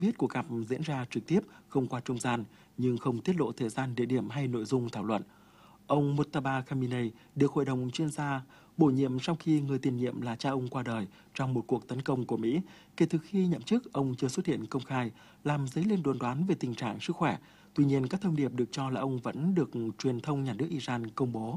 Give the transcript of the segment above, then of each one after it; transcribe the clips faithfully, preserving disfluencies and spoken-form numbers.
biết cuộc gặp diễn ra trực tiếp, không qua trung gian, nhưng không tiết lộ thời gian, địa điểm hay nội dung thảo luận. Ông Mujtaba Khamenei được Hội đồng chuyên gia bổ nhiệm sau khi người tiền nhiệm là cha ông qua đời trong một cuộc tấn công của Mỹ. Kể từ khi nhậm chức, ông chưa xuất hiện công khai, làm dấy lên đồn đoán về tình trạng sức khỏe. Tuy nhiên, các thông điệp được cho là ông vẫn được truyền thông nhà nước Iran công bố.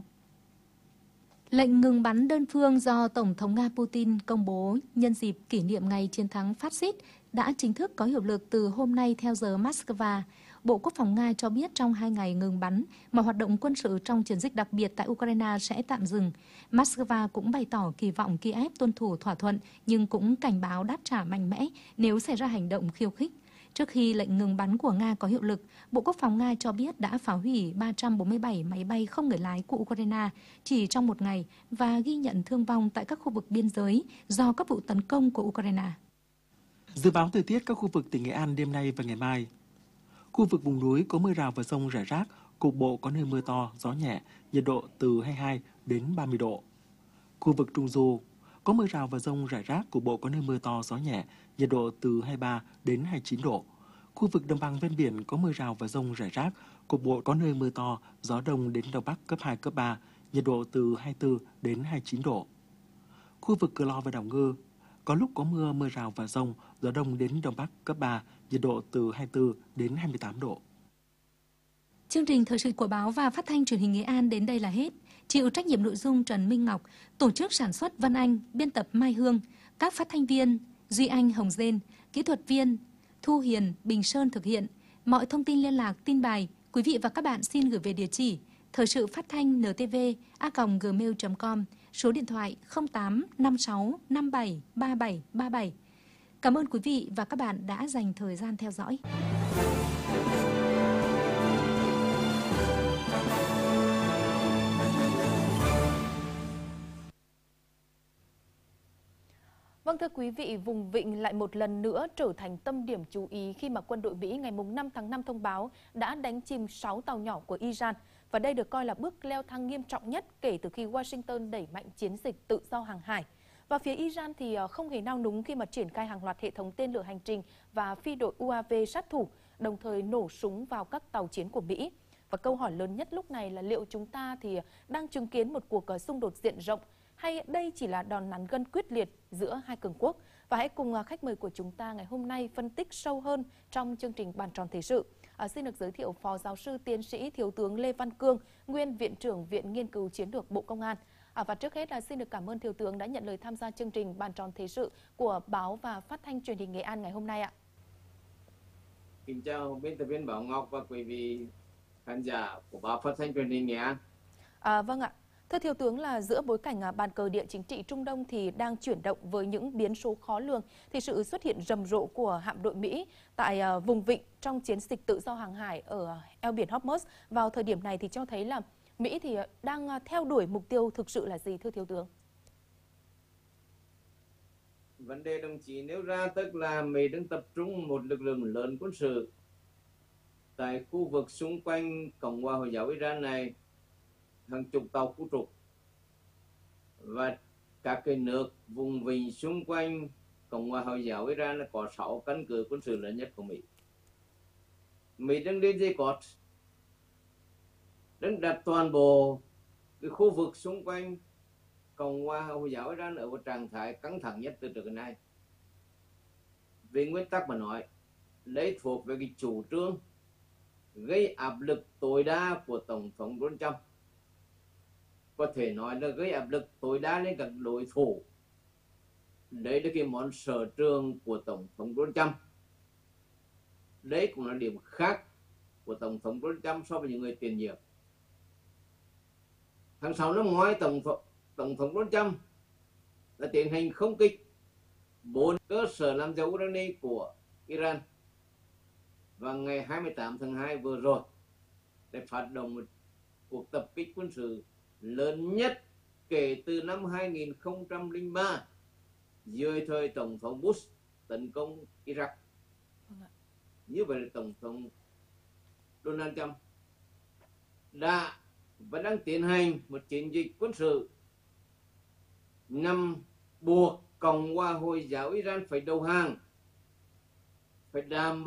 Lệnh ngừng bắn đơn phương do Tổng thống Nga Putin công bố nhân dịp kỷ niệm ngày chiến thắng phát xít đã chính thức có hiệu lực từ hôm nay theo giờ Moscow. Bộ Quốc phòng Nga cho biết trong hai ngày ngừng bắn, mọi hoạt động quân sự trong chiến dịch đặc biệt tại Ukraine sẽ tạm dừng. Moscow cũng bày tỏ kỳ vọng Kiev tuân thủ thỏa thuận, nhưng cũng cảnh báo đáp trả mạnh mẽ nếu xảy ra hành động khiêu khích. Trước khi lệnh ngừng bắn của Nga có hiệu lực, Bộ Quốc phòng Nga cho biết đã phá hủy ba trăm bốn mươi bảy máy bay không người lái của Ukraine chỉ trong một ngày và ghi nhận thương vong tại các khu vực biên giới do các vụ tấn công của Ukraine. Dự báo thời tiết các khu vực tỉnh Nghệ An đêm nay và ngày mai. Khu vực vùng núi có mưa rào và dông rải rác, cục bộ có nơi mưa to, gió nhẹ, nhiệt độ từ hai mươi hai đến ba mươi độ. Khu vực Trung Du có mưa rào và dông rải rác, cục bộ có nơi mưa to, gió nhẹ, nhiệt độ từ hai mươi ba đến hai mươi chín độ. Khu vực đồng bằng ven biển có mưa rào và dông rải rác, cục bộ có nơi mưa to, gió đông đến đông bắc cấp hai, cấp ba, nhiệt độ từ hai mươi tư đến hai mươi chín độ. Khu vực Cửa Lò và Đảo Ngư có lúc có mưa, mưa rào và dông, gió đông đến đông bắc cấp ba, nhiệt độ từ hai mươi tư đến hai mươi tám độ. Chương trình thời sự của báo và phát thanh truyền hình Nghệ An đến đây là hết. Chịu trách nhiệm nội dung Trần Minh Ngọc, tổ chức sản xuất Vân Anh, biên tập Mai Hương, các phát thanh viên Duy Anh, Hồng Dên, kỹ thuật viên Thu Hiền, Bình Sơn thực hiện. Mọi thông tin liên lạc, tin bài, quý vị và các bạn xin gửi về địa chỉ thời sự phát thanh en tê vê a còng gmail chấm com, số điện thoại không tám năm sáu năm bảy ba bảy ba bảy. Cảm ơn quý vị và các bạn đã dành thời gian theo dõi. Vâng thưa quý vị, vùng Vịnh lại một lần nữa trở thành tâm điểm chú ý khi mà quân đội Mỹ ngày năm tháng năm thông báo đã đánh chìm sáu tàu nhỏ của Iran. Và đây được coi là bước leo thang nghiêm trọng nhất kể từ khi Washington đẩy mạnh chiến dịch tự do hàng hải. Và phía Iran thì không hề nao núng khi mà triển khai hàng loạt hệ thống tên lửa hành trình và phi đội u a vê sát thủ, đồng thời nổ súng vào các tàu chiến của Mỹ. Và câu hỏi lớn nhất lúc này là liệu chúng ta thì đang chứng kiến một cuộc xung đột diện rộng, hay đây chỉ là đòn nắn gân quyết liệt giữa hai cường quốc? Và hãy cùng khách mời của chúng ta ngày hôm nay phân tích sâu hơn trong chương trình Bàn tròn thời sự. À, xin được giới thiệu Phó Giáo sư Tiến sĩ Thiếu tướng Lê Văn Cương, Nguyên Viện trưởng Viện Nghiên cứu Chiến lược Bộ Công an. À, và trước hết là xin được cảm ơn Thiếu tướng đã nhận lời tham gia chương trình Bàn tròn thời sự của báo và phát thanh truyền hình Nghệ An ngày hôm nay ạ. Kính chào biên tập viên Bảo Ngọc và quý vị khán giả của báo phát thanh truyền hình Nghệ An. À, vâng ạ. Thưa Thiếu tướng, là giữa bối cảnh bàn cờ địa chính trị Trung Đông thì đang chuyển động với những biến số khó lường, thì sự xuất hiện rầm rộ của hạm đội Mỹ tại vùng Vịnh trong chiến dịch tự do hàng hải ở eo biển Hormuz vào thời điểm này thì cho thấy là Mỹ thì đang theo đuổi mục tiêu thực sự là gì thưa Thiếu tướng? Vấn đề đồng chí nêu ra tức là Mỹ đang tập trung một lực lượng lớn quân sự tại khu vực xung quanh Cộng hòa Hồi giáo Iran này, hàng chục tàu khu trục, và các cái nước vùng vịnh xung quanh Cộng hòa Hồi giáo Iran là có sáu căn cứ quân sự lớn nhất của Mỹ. Mỹ đang lên dây cót, đang đặt toàn bộ cái khu vực xung quanh Cộng hòa Hồi giáo Iran ở một trạng thái căng thẳng nhất từ trước đến nay. Về nguyên tắc mà nói, lấy thuộc về cái chủ trương gây áp lực tối đa của Tổng thống Donald Trump, có thể nói là gây áp lực tối đa lên các đối thủ. Đấy là cái món sở trường của Tổng thống Donald Trump. Đấy cũng là điểm khác của Tổng thống Donald Trump so với những người tiền nhiệm. Tháng sáu năm ngoái, Tổng thống, Tổng thống Donald Trump đã tiến hành không kích bốn cơ sở làm dầu urani của Iran. Và ngày hai mươi tám tháng hai vừa rồi, để phát động một cuộc tập kích quân sự lớn nhất kể từ năm hai nghìn không trăm lẻ ba dưới thời Tổng thống Bush tấn công Iraq. Như vậy là Tổng thống Donald Trump đã và đang tiến hành một chiến dịch quân sự nhằm buộc Cộng hòa Hồi giáo Iran phải đầu hàng, phải đảm